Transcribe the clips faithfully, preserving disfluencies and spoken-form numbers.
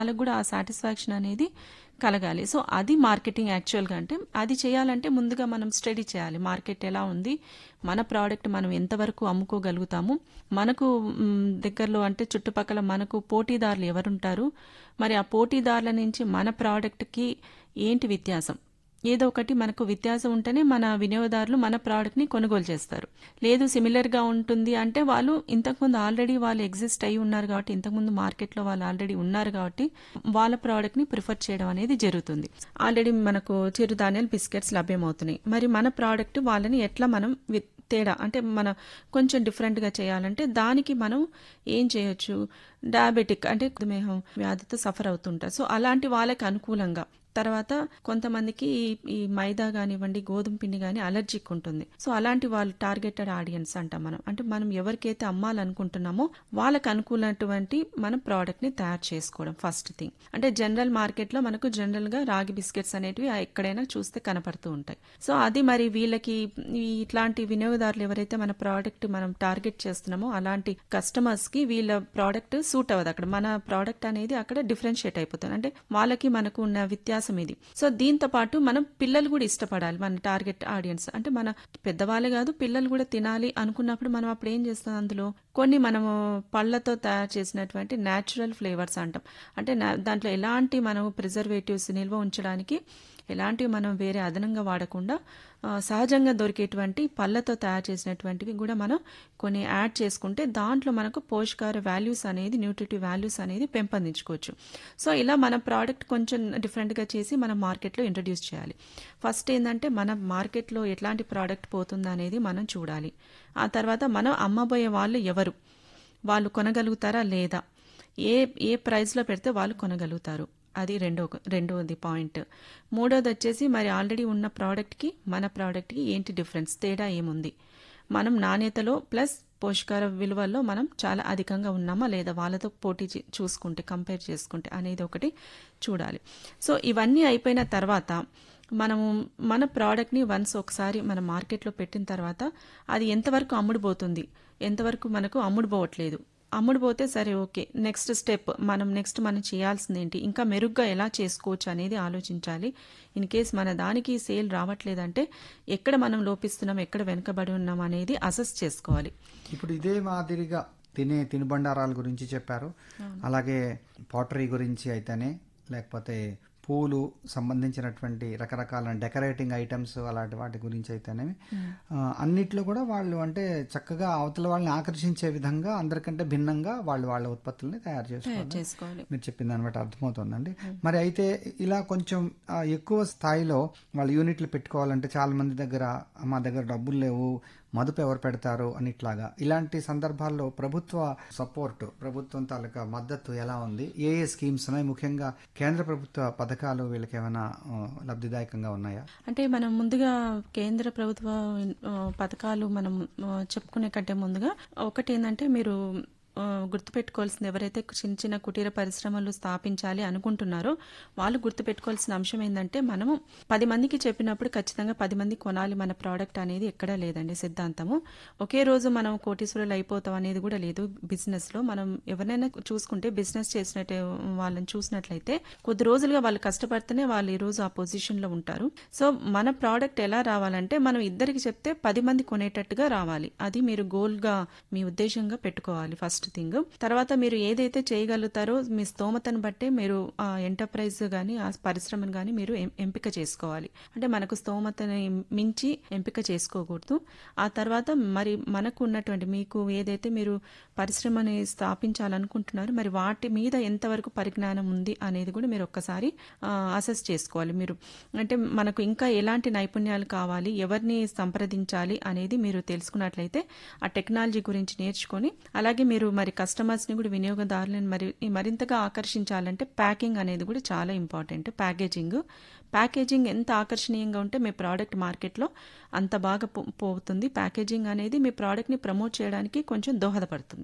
వాళ్ళకి కూడా ఆ సాటిస్ఫాక్షన్ అనేది కలగాలి. సో అది మార్కెటింగ్ యాక్చువల్గా. అంటే అది చేయాలంటే ముందుగా మనం స్టడీ చేయాలి. మార్కెట్ ఎలా ఉంది, మన ప్రోడక్ట్ మనం ఎంతవరకు అమ్ముకోగలుగుతాము, మనకు మ్, దగ్గరలో అంటే చుట్టుపక్కల మనకు పోటీదారులు ఎవరుంటారు, మరి ఆ పోటీదారుల నుంచి మన ప్రోడక్ట్కి ఏంటి వ్యత్యాసం, ఏదో ఒకటి మనకు వ్యత్యాసం ఉంటేనే మన వినియోగదారులు మన ప్రోడక్ట్ని కొనుగోలు చేస్తారు. లేదు సిమిలర్గా ఉంటుంది అంటే వాళ్ళు ఇంతకుముందు ఆల్రెడీ వాళ్ళు ఎగ్జిస్ట్ అయి ఉన్నారు కాబట్టి, ఇంతకుముందు మార్కెట్లో వాళ్ళు ఆల్రెడీ ఉన్నారు కాబట్టి వాళ్ళ ప్రోడక్ట్ని ప్రిఫర్ చేయడం అనేది జరుగుతుంది. ఆల్రెడీ మనకు చిరుధాన్యాలు బిస్కెట్స్ లభ్యమవుతున్నాయి. మరి మన ప్రోడక్ట్ వాళ్ళని ఎట్లా మనం వి- తేడా అంటే మన కొంచెం డిఫరెంట్గా చేయాలంటే దానికి మనం ఏం చేయొచ్చు, డయాబెటిక్ అంటే మధుమేహం వ్యాధితో సఫర్ అవుతుంటారు. సో అలాంటి వాళ్ళకి అనుకూలంగా, తర్వాత కొంతమందికి ఈ- ఈ మైదా కానివ్వండి, గోధుమ పిండి కానీ అలర్జిక్ ఉంటుంది. సో అలాంటి వాళ్ళు టార్గెటెడ్ ఆడియన్స్ అంటాం మనం. అంటే మనం ఎవరికైతే అమ్మాలనుకుంటున్నామో వాళ్ళకి అనుకూలటువంటి మన ప్రోడక్ట్ ని తయారు చేసుకోవడం ఫస్ట్ థింగ్. అంటే జనరల్ మార్కెట్ లో మనకు జనరల్ గా రాగి బిస్కెట్స్ అనేటివి ఎక్కడైనా చూస్తే కనపడుతూ ఉంటాయి. సో అది మరి వీళ్ళకి ఈ ఇట్లాంటి వినియోగదారులు ఎవరైతే మన ప్రోడక్ట్ మనం టార్గెట్ చేస్తున్నామో అలాంటి కస్టమర్స్ కి వీళ్ళ ప్రోడక్ట్ సూట్ అవ్వదు. అక్కడ మన ప్రోడక్ట్ అనేది అక్కడ డిఫరెన్షియేట్ అయిపోతుంది. అంటే వాళ్ళకి మనకు ఉన్న వ్యత్యాసం ఇది. సో దీంతో పాటు మనం పిల్లలు కూడా ఇష్టపడాలి. మన టార్గెట్ ఆడియన్స్ అంటే మన పెద్దవాళ్ళే కాదు, పిల్లలు కూడా తినాలి అనుకున్నప్పుడు మనం అప్పుడు ఏం చేస్తాం, అందులో కొన్ని మనము పళ్ళతో తయారు చేసినటువంటి న్యాచురల్ ఫ్లేవర్స్ అంటాం. అంటే నా- దాంట్లో ఎలాంటి మనం ప్రిజర్వేటివ్స్ నిల్వ ఉంచడానికి ఎలాంటివి మనం వేరే అదనంగా వాడకుండా ఆ, సహజంగా దొరికేటువంటి పళ్ళతో తయారు చేసినటువంటివి కూడా మనం కొన్ని యాడ్ చేసుకుంటే దాంట్లో మనకు పోషకాహార వాల్యూస్ అనేది, న్యూట్రిటివ్ వాల్యూస్ అనేది పెంపొందించుకోవచ్చు. సో ఇలా మన ప్రోడక్ట్ కొంచెం డిఫరెంట్గా చేసి మనం మార్కెట్లో ఇంట్రడ్యూస్ చేయాలి. ఫస్ట్ ఏంటంటే మన మార్కెట్లో ఎట్లాంటి ప్రోడక్ట్ పోతుందా అనేది మనం చూడాలి. ఆ తర్వాత మనం అమ్మబోయే వాళ్ళు ఎవరు, వాళ్ళు కొనగలుగుతారా లేదా, ఏ ఏ ప్రైస్లో పెడితే వాళ్ళు కొనగలుగుతారు, అది రెండో రెండోది పాయింట్. మూడోది వచ్చేసి మరి ఆల్రెడీ ఉన్న ప్రోడక్ట్కి మన ప్రోడక్ట్కి ఏంటి డిఫరెన్స్, తేడా ఏముంది, మనం నాణ్యతలో ప్లస్ పోషకాహార విలువల్లో మనం చాలా అధికంగా ఉన్నామా లేదా వాళ్ళతో పోటీ చే- చూసుకుంటే కంపేర్ చేసుకుంటే అనేది ఒకటి చూడాలి. సో ఇవన్నీ అయిపోయిన తర్వాత మనము మన ప్రోడక్ట్ని వన్స్ ఒకసారి మన మార్కెట్లో పెట్టిన తర్వాత అది ఎంతవరకు అమ్ముడుపోతుంది, ఎంతవరకు మనకు అమ్ముడుపోవట్లేదు, అమ్ముడుపోతే సరే ఓకే, నెక్స్ట్ స్టెప్ మనం నెక్స్ట్ మనం చేయాల్సింది ఏంటి, ఇంకా మెరుగ్గా ఎలా చేసుకోవచ్చు అనేది ఆలోచించాలి. ఇన్ కేస్ మన దానికి సేల్ రావట్లేదంటే ఎక్కడ మనం లోపిస్తున్నాం, ఎక్కడ వెనుకబడి ఉన్నాం అనేది అసెస్ చేసుకోవాలి. ఇప్పుడు ఇదే మాదిరిగా తినే తినుబండారాల గురించి చెప్పారు. అలాగే పాటరీ గురించి అయితేనే, లేకపోతే పూలు సంబంధించినటువంటి రకరకాల డెకరేటింగ్ ఐటమ్స్ అలాంటి వాటి గురించి అయితేనే, ఆ, అన్నిట్లో కూడా వాళ్ళు అంటే చక్కగా అవతల వాళ్ళని ఆకర్షించే విధంగా అందరికంటే భిన్నంగా వాళ్ళు వాళ్ళ ఉత్పత్తుల్ని తయారు తయారు చేసుకోవాలి. చేసుకోవాలి. మీరు చెప్పిన దాన్ని బట్టి అర్థమవుతుందండి. మరి అయితే ఇలా కొంచెం ఆ, ఎక్కువ స్థాయిలో వాళ్ళు యూనిట్లు పెట్టుకోవాలంటే చాలా మంది దగ్గర మా దగ్గర డబ్బులు లేవు, మదుపు ఎవరు పెడతారు అని ఇట్లాగా, ఇలాంటి సందర్భాల్లో ప్రభుత్వ సపోర్ట్, ప్రభుత్వం తాలూకా మద్దతు ఎలా ఉంది, ఏ ఏ స్కీమ్స్ ఉన్నాయి, ముఖ్యంగా కేంద్ర ప్రభుత్వ పథకాలు వీళ్ళకి ఏమైనా ఆ, లబ్ధిదాయకంగా ఉన్నాయా? అంటే మనం ముందుగా కేంద్ర ప్రభుత్వ ఆ, పథకాలు మనం ఆ, చెప్పుకునే కంటే ముందుగా ఒకటి ఏంటంటే మీరు ఆ, గుర్తుపెట్టుకోవాల్సింది, ఎవరైతే చిన్న చిన్న కుటీర పరిశ్రమలు స్థాపించాలి అనుకుంటున్నారో వాళ్ళు గుర్తుపెట్టుకోవాల్సిన అంశం ఏంటంటే మనము పది మందికి చెప్పినప్పుడు ఖచ్చితంగా పది మంది కొనాలి మన ప్రోడక్ట్ అనేది ఎక్కడా లేదండి సిద్ధాంతము. ఒకే రోజు మనం కోటీశ్వరులు అయిపోతాం అనేది కూడా లేదు. బిజినెస్ లో మనం ఎవరినైనా చూసుకుంటే బిజినెస్ చేసినట్టు వాళ్ళని చూసినట్లయితే కొద్ది రోజులుగా వాళ్ళు కష్టపడితేనే వాళ్ళు ఈ రోజు ఆ పొజిషన్ లో ఉంటారు. సో మన ప్రోడక్ట్ ఎలా రావాలంటే మనం ఇద్దరికి చెప్తే పది మంది కొనేటట్టుగా రావాలి. అది మీరు గోల్ గా మీ ఉద్దేశంగా పెట్టుకోవాలి ఫస్ట్ థింగ్. తర్వాత మీరు ఏదైతే చేయగలుగుతారో మీ స్తోమతను బట్టే మీరు ఆ ఎంటర్ప్రైజ్ గానీ ఆ పరిశ్రమను గానీ మీరు ఎం- ఎంపిక చేసుకోవాలి. అంటే మనకు స్తోమతని మించి ఎంపిక చేసుకోకూడదు. ఆ తర్వాత మరి మనకు ఉన్నటువంటి మీకు ఏదైతే మీరు పరిశ్రమని స్థాపించాలనుకుంటున్నారో మరి వాటి మీద ఎంతవరకు పరిజ్ఞానం ఉంది అనేది కూడా మీరు ఒక్కసారి అసెస్ చేసుకోవాలి. మీరు అంటే మనకు ఇంకా ఎలాంటి నైపుణ్యాలు కావాలి, ఎవరిని సంప్రదించాలి అనేది మీరు తెలుసుకున్నట్లయితే ఆ టెక్నాలజీ గురించి నేర్చుకొని, అలాగే మీరు మరి కస్టమర్స్ ని కూడా వినియోగదారులను మరి మరింతగా ఆకర్షించాలంటే ప్యాకింగ్ అనేది కూడా చాలా ఇంపార్టెంట్. ప్యాకేజింగ్ ప్యాకేజింగ్ ఎంత ఆకర్షణీయంగా ఉంటే మీ ప్రోడక్ట్ మార్కెట్లో అంత బాగా పో- పోతుంది. ప్యాకేజింగ్ అనేది మీ ప్రోడక్ట్ని ప్రమోట్ చేయడానికి కొంచెం దోహదపడుతుంది.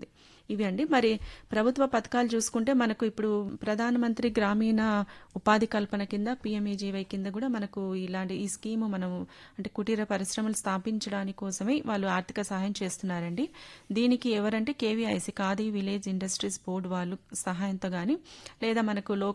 ఇవి అండి. మరి ప్రభుత్వ పథకాలు చూసుకుంటే మనకు ఇప్పుడు ప్రధానమంత్రి గ్రామీణ ఉపాధి కల్పన కింద పిఎంఈజీవై కింద కూడా మనకు ఇలాంటి ఈ స్కీము మనం అంటే కుటీర పరిశ్రమలు స్థాపించడానికి కోసమే వాళ్ళు ఆర్థిక సహాయం చేస్తున్నారండి. దీనికి ఎవరంటే KVIC khadi village industries board వాళ్ళు సహాయంతో కానీ లేదా మనకు